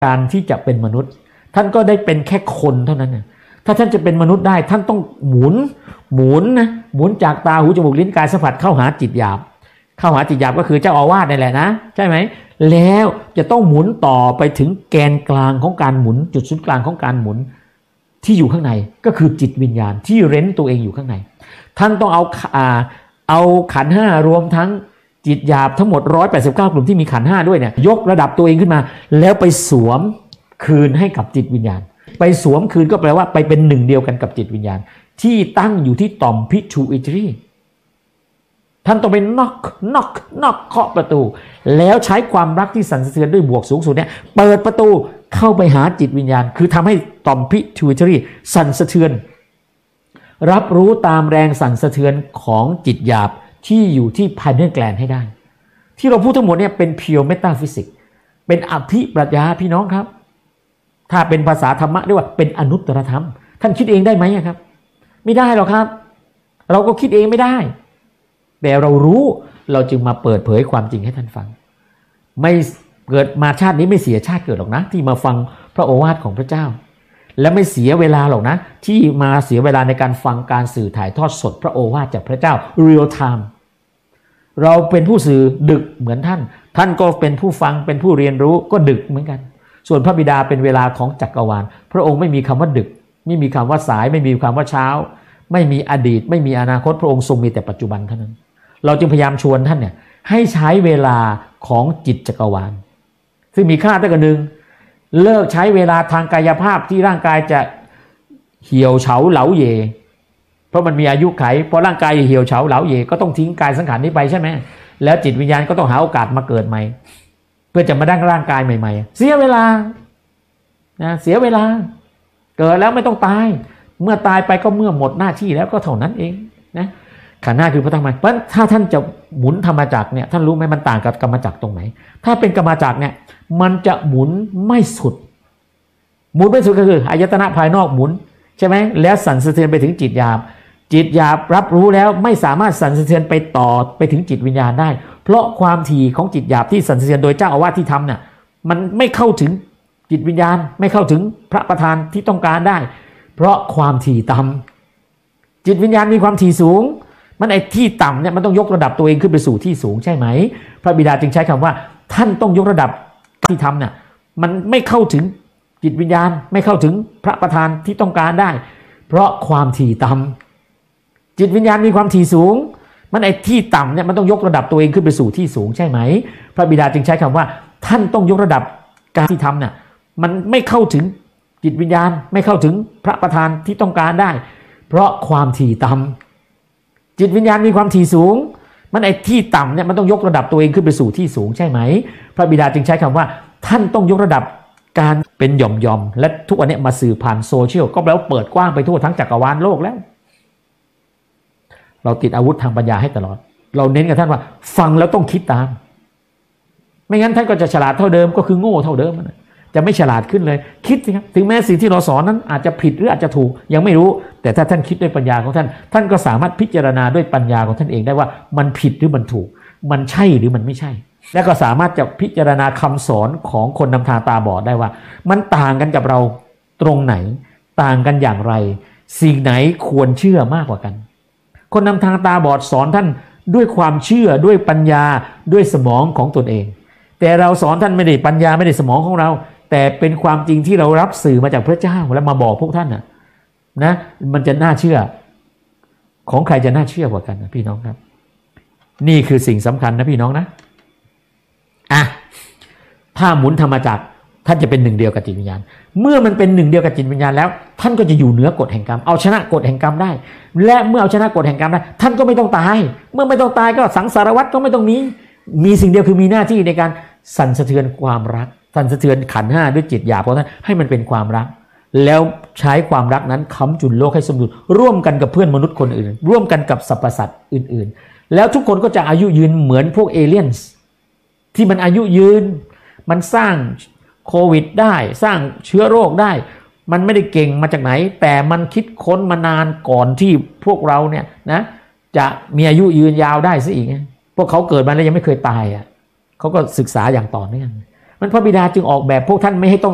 การที่จะเป็นมนุษย์ท่านก็ได้เป็นแค่คนเท่านั้นนะถ้าท่านจะเป็นมนุษย์ได้ท่านต้องหมุนจากตาหูจมูกลิ้นกายสัมผัสเข้าหาจิตหยาบก็คือเจ้าอาวาสนี่แหละนะใช่ไหมแล้วจะต้องหมุนต่อไปถึงแกนกลางของการหมุนจุดศูนย์กลางของการหมุนที่อยู่ข้างในก็คือจิตวิญญาณที่เร้นตัวเองอยู่ข้างในท่านต้องเอาขันธ์5รวมทั้งจิตหยาบทั้งหมด189กลุ่มที่มีขันธ์5ด้วยเนี่ยยกระดับตัวเองขึ้นมาแล้วไปสวมคืนให้กับจิตวิญญาณไปสวมคืนก็แปลว่าไปเป็นหนึ่งเดียวกันกับจิตวิญญาณที่ตั้งอยู่ที่ต่อมพิทูอิตรีท่านต้องไปน็อกเคาะประตูแล้วใช้ความรักที่สั่นสะเทือนด้วยบวกสูงสุดเนี่ยเปิดประตูเข้าไปหาจิตวิญญาณคือทำให้ต่อมพิทูอิตรีสั่นสะเทือนรับรู้ตามแรงสั่นสะเทือนของจิตหยาบที่อยู่ที่ภายในแกลนให้ได้ที่เราพูดทั้งหมดเนี่ยเป็นเพียวเมตาฟิสิกส์เป็นอภิปรัชญาพี่น้องครับถ้าเป็นภาษาธรรมะเรียกว่าเป็นอนุตตรธรรมท่านคิดเองได้ไหมครับไม่ได้หรอกครับเราก็คิดเองไม่ได้แต่เรารู้เราจึงมาเปิดเผยความจริงให้ท่านฟังไม่เกิดมาชาตินี้ไม่เสียชาติเกิดหรอกนะที่มาฟังพระโอวาทของพระเจ้าและไม่เสียเวลาหรอกนะที่มาเสียเวลาในการฟังการสื่อถ่ายทอดสดพระโอวาทจากพระเจ้า real time เราเป็นผู้สื่อดึกเหมือนท่านก็เป็นผู้ฟังเป็นผู้เรียนรู้ก็ดึกเหมือนกันส่วนพระบิดาเป็นเวลาของจักรวาลพระองค์ไม่มีคำว่าดึกไม่มีคำว่าสายไม่มีคำว่าเช้าไม่มีอดีตไม่มีอนาคตพระองค์ทรงมีแต่ปัจจุบันเท่านั้นเราจึงพยายามชวนท่านเนี่ยให้ใช้เวลาของจิตจักรวาลซึ่งมีค่าเท่ากันหนึ่งเลิกใช้เวลาทางกายภาพที่ร่างกายจะเหี่ยวเฉาเหลาเยเพราะมันมีอายุไขพอร่างกายเหี่ยวเฉาเหลาเยก็ต้องทิ้งกายสังขารนี้ไปใช่ไหมแล้วจิตวิญญาณก็ต้องหาโอกาสมาเกิดใหม่เพื่อจะมาได้ร่างกายใหม่ๆเสียเวลานะเสียเวลาเกิดแล้วไม่ต้องตายเมื่อตายไปก็เมื่อหมดหน้าที่แล้วก็เท่านั้นเองนะขันธ์5คือพระธรรมเพราะถ้าท่านจะหมุนธรรมจักรเนี่ยท่านรู้ไหมมันต่างกับกรรมจักรตรงไหนถ้าเป็นกรรมจักรเนี่ยมันจะหมุนไม่สุดก็คืออายตนะภายนอกหมุนใช่ไหมแล้วสั่นสะเทือนไปถึงจิตหยาบรับรู้แล้วไม่สามารถสั่นสะเทือนไปต่อไปถึงจิตวิญญาณได้เพราะความถี่ของจิตหยาบที่สั่นสะเทือนโดยเจ้าอาวาสที่ทำเนี่ยมันไม่เข้าถึงจิตวิญญาณไม่เข้าถึงพระประธานที่ต้องการได้เพราะความถี่ต่ำจิตวิญญาณมีความถี่สูงมันไอ้ที่ต่ำเนี่ยมันต้องยกระดับตัวเองขึ้นไปสู่ที่สูงใช่ไหมพระบิดาจึงใช้คำว่าท่านต้องยกระดับที่ทำเนี่ยมันไม่เข้าถึงจิตวิญญาณไม่เข้าถึงพระประธานที่ต้องการได้เพราะความถี่ต่ำจิตวิญญาณมีความถี่สูงมันไอ้ที่ต่ำเนี่ยมันต้องยกระดับตัวเองขึ้นไปสู่ที่สูงใช่ไหมพระบิดาจึงใช้คำว่าท่านต้องยกระดับการที่ทำเนี่ยมันไม่เข้าถึงจิตวิญญาณไม่เข้าถึงพระประธานที่ต้องการได้เพราะความถี่ต่ำจิตวิญญาณมีความถี่สูงมันไอ้ที่ต่ำเนี่ยมันต้องยกระดับตัวเองขึ้นไปสู่ที่สูงใช่ไหมพระบิดาจึงใช้คำว่าท่านต้องยกระดับการเป็นหย่อมๆและทุกวันนี้มาสื่อผ่านโซเชียลก็แปลว่าเปิดกว้างไปทั่วทั้งจักรวาลโลกแล้วเราติดอาวุธทางปัญญาให้ตลอดเราเน้นกับท่านว่าฟังแล้วต้องคิดตามไม่งั้นท่านก็จะฉลาดเท่าเดิมก็คือโง่เท่าเดิมจะไม่ฉลาดขึ้นเลยคิดสิครับถึงแม้สิ่งที่เราสอนนั้นอาจจะผิดหรืออาจจะถูกยังไม่รู้แต่ถ้าท่านคิดด้วยปัญญาของท่านก็สามารถพิจารณาด้วยปัญญาของท่านเองได้ว่ามันผิดหรือมันถูกมันใช่หรือมันไม่ใช่และก็สามารถจะพิจารณาคำสอนของคนนำทางตาบอดได้ว่ามันต่างกันกับเราตรงไหนต่างกันอย่างไรสิ่งไหนควรเชื่อมากกว่ากันคนนำทางตาบอดสอนท่านด้วยความเชื่อด้วยปัญญาด้วยสมองของตนเองแต่เราสอนท่านไม่ได้ปัญญาไม่ได้สมองของเราแต่เป็นความจริงที่เรารับสื่อมาจากพระเจ้าแล้วมาบอกพวกท่านนะมันจะน่าเชื่อของใครจะน่าเชื่อกว่ากันนะพี่น้องครับนี่คือสิ่งสำคัญนะพี่น้องนะถ้าหมุนธรรมจักรท่านจะเป็นหนึ่งเดียวกับจิตวิญญาณเมื่อมันเป็นหนึ่งเดียวกับจิตวิญญาณแล้วท่านก็จะอยู่เหนือกฎแห่งกรรมเอาชนะกฎแห่งกรรมได้และเมื่อเอาชนะกฎแห่งกรรมได้ท่านก็ไม่ต้องตายเมื่อไม่ต้องตายก็สังสารวัฏก็ไม่ต้องมีสิ่งเดียวคือมีหน้าที่ในการสั่นสะเทือนความรักสั่นสะเทือนขันธ์5ด้วยจิตหยาบของท่านให้มันเป็นความรักแล้วใช้ความรักนั้นค้ำจุนโลกให้สมดุลร่วมกันกับเพื่อนมนุษย์คนอื่นร่วมกันกับสรรพสัตว์อื่นๆแล้วทุกคนก็จะอายุยืนเหมือนพวกเอเลี่ยนส์ที่มันอายุยืนมันสร้างโควิดได้สร้างเชื้อโรคได้มันไม่ได้เก่งมาจากไหนแต่มันคิดค้นมานานก่อนที่พวกเราเนี่ยนะจะมีอายุยืนยาวได้ซะอีกพวกเขาเกิดมาแล้วยังไม่เคยตายเขาก็ศึกษาอย่างต่อเนื่องมันพระบิดาจึงออกแบบพวกท่านไม่ให้ต้อง